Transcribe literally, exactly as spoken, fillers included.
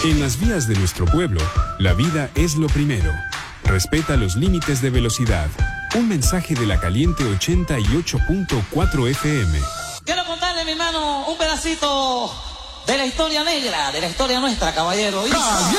En las vías de nuestro pueblo, la vida es lo primero. Respeta los límites de velocidad. Un mensaje de La Caliente ochenta y ocho punto cuatro F M. Quiero contarle, mi hermano, un pedacito de la historia negra, de la historia nuestra, caballero.